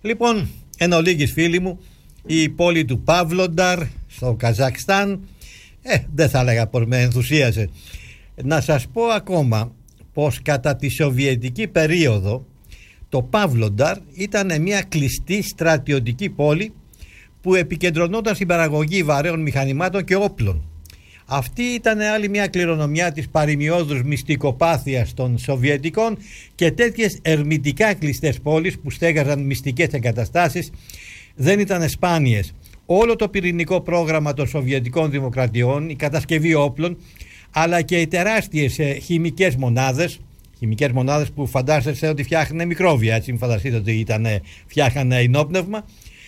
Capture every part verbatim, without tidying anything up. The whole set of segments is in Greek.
Λοιπόν, εν ολίγης φίλοι μου, η πόλη του Παύλονταρ στο Καζακστάν, ε, δεν θα έλεγα πως με ενθουσίασε. Να σας πω ακόμα πως κατά τη σοβιετική περίοδο το Παύλονταρ ήταν μια κλειστή στρατιωτική πόλη που επικεντρωνόταν στην παραγωγή βαρέων μηχανημάτων και όπλων. Αυτή ήταν άλλη μια κληρονομιά της παρημιώδους μυστικοπάθειας των Σοβιετικών, και τέτοιες ερμητικά κλειστές πόλεις που στέγαζαν μυστικές εγκαταστάσεις δεν ήταν σπάνιες. Όλο το πυρηνικό πρόγραμμα των Σοβιετικών Δημοκρατιών, η κατασκευή όπλων, αλλά και οι τεράστιες ε, χημικές μονάδες, χημικές μονάδες που φαντάζεστε ότι φτιάχνανε μικρόβια, έτσι μην φανταστείτε ότι ήταν, φτιάχνανε ενόπνευμα.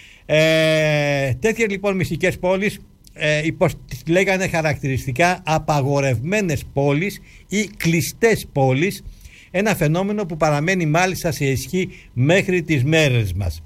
Ε, τέτοιες λοιπόν μυστικές πόλεις ε, υπος, λέγανε χαρακτηριστικά απαγορευμένες πόλεις ή κλειστές πόλεις, ένα φαινόμενο που παραμένει μάλιστα σε ισχύ μέχρι τις μέρες μας.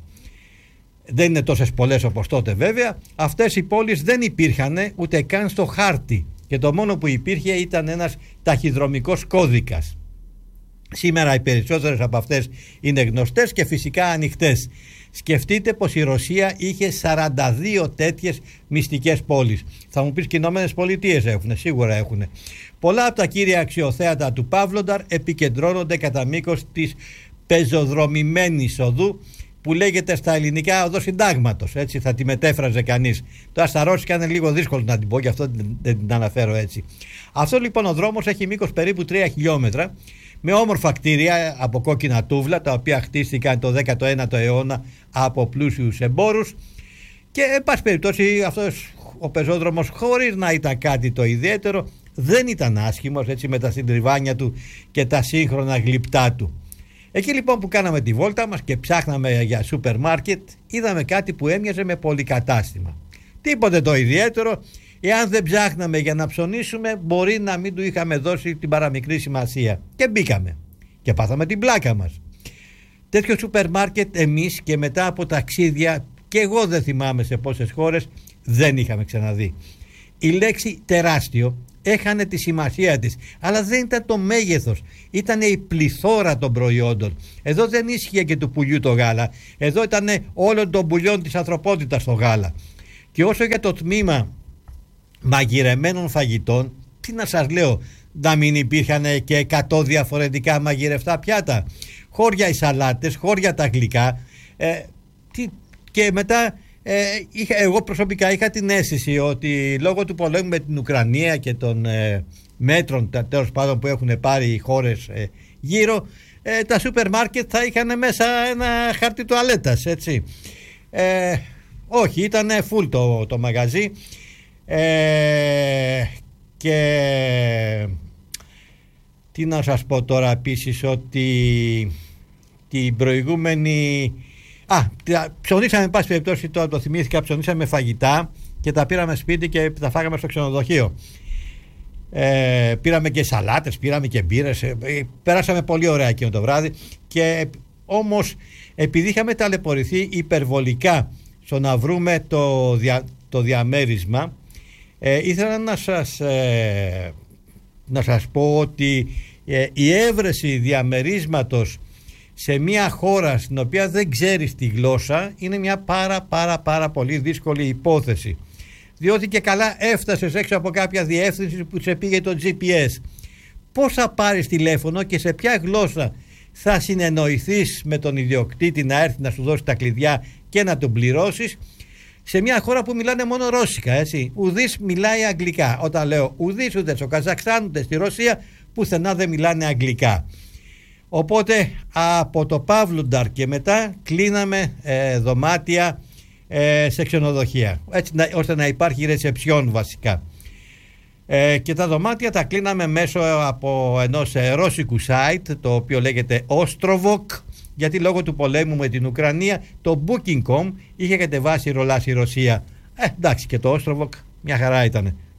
Δεν είναι τόσες πολλές όπως τότε βέβαια. Αυτές οι πόλεις δεν υπήρχαν ούτε καν στο χάρτη, και το μόνο που υπήρχε ήταν ένας ταχυδρομικός κώδικας. Σήμερα οι περισσότερες από αυτές είναι γνωστές και φυσικά ανοιχτές. Σκεφτείτε πως η Ρωσία είχε σαράντα δύο τέτοιες μυστικές πόλεις. Θα μου πεις και οι Ηνωμένες Πολιτείες έχουν, σίγουρα έχουν. Πολλά από τα κύρια αξιοθέατα του Παύλονταρ επικεντρώνονται κατά μήκος της πεζοδρομημένης οδού, που λέγεται στα ελληνικά οδό συντάγματος, έτσι θα τη μετέφραζε κανείς. Τώρα στα ρώσικα είναι λίγο δύσκολο να την πω, γι' αυτό δεν την αναφέρω έτσι. Αυτό λοιπόν ο δρόμος έχει μήκος περίπου τρία χιλιόμετρα, με όμορφα κτίρια από κόκκινα τούβλα, τα οποία χτίστηκαν το δέκατο ένατο αιώνα από πλούσιους εμπόρους, και εν πάση περιπτώσει αυτός ο πεζόδρομος, χωρίς να ήταν κάτι το ιδιαίτερο, δεν ήταν άσχημος, έτσι, με τα συντριβάνια του και τα σύγχρονα γλυπτά του. Εκεί λοιπόν που κάναμε τη βόλτα μας και ψάχναμε για σούπερ μάρκετ, είδαμε κάτι που έμοιαζε με πολυκατάστημα. Τίποτε το ιδιαίτερο. Εάν δεν ψάχναμε για να ψωνίσουμε, μπορεί να μην του είχαμε δώσει την παραμικρή σημασία. Και μπήκαμε και πάθαμε την πλάκα μας. Τέτοιο σούπερ μάρκετ εμείς και μετά από ταξίδια, και εγώ δεν θυμάμαι σε πόσες χώρες, δεν είχαμε ξαναδεί. Η λέξη τεράστιο έχανε τη σημασία της, αλλά δεν ήταν το μέγεθος, ήταν η πληθώρα των προϊόντων. Εδώ δεν ίσχυε και του πουλιού το γάλα, εδώ ήταν όλων των πουλιών της ανθρωπότητας το γάλα. Και όσο για το τμήμα μαγειρεμένων φαγητών, τι να σας λέω, να μην υπήρχαν και εκατό διαφορετικά μαγειρευτά πιάτα, χώρια οι σαλάτες, χώρια τα γλυκά, ε, τι, και μετά Ε, είχα, εγώ προσωπικά είχα την αίσθηση ότι λόγω του πολέμου με την Ουκρανία και των ε, μέτρων τέλος πάντων που έχουν πάρει οι χώρες ε, γύρω, ε, τα σούπερ μάρκετ θα είχαν μέσα ένα χαρτί τουαλέτας, έτσι. Ε, όχι, ήταν full το, το μαγαζί, ε, και τι να σας πω τώρα επίσης, ότι την προηγούμενη Α, ψωνίσαμε, εν πάση περιπτώσει, το, το θυμήθηκα, ψωνίσαμε φαγητά και τα πήραμε σπίτι και τα φάγαμε στο ξενοδοχείο. Ε, πήραμε και σαλάτες, πήραμε και μπύρες, ε, πέρασαμε πολύ ωραία εκείνο το βράδυ, και όμως επειδή είχαμε ταλαιπωρηθεί υπερβολικά στο να βρούμε το, δια, το διαμέρισμα, ε, ήθελα να σας, ε, να σας πω ότι ε, η έβρεση διαμερίσματος σε μια χώρα στην οποία δεν ξέρεις τη γλώσσα είναι μια πάρα πάρα πάρα πολύ δύσκολη υπόθεση, διότι και καλά έφτασες έξω από κάποια διεύθυνση που σε πήγε το τζι πι ες. Πώς θα πάρεις τηλέφωνο και σε ποια γλώσσα θα συνεννοηθείς με τον ιδιοκτήτη να έρθει να σου δώσει τα κλειδιά και να τον πληρώσεις, σε μια χώρα που μιλάνε μόνο ρώσικα, έτσι. Ουδής μιλάει αγγλικά. Όταν λέω ουδής, ούτε στο Καζακστάν ούτε στη Ρωσία, πουθενά δεν μιλάνε αγγλικά. Οπότε από το Παύλονταρ και μετά κλείναμε ε, δωμάτια ε, σε ξενοδοχεία, έτσι να, ώστε να υπάρχει ρεσεψιόν βασικά. Ε, και τα δωμάτια τα κλείναμε μέσω από ενός ε, ρώσικου site, το οποίο λέγεται Ostrovok, γιατί λόγω του πολέμου με την Ουκρανία το Booking τελεία com είχε κατεβάσει ρολάς η Ρωσία. Ε, εντάξει, και το Ostrovok μια χαρά ήτανε.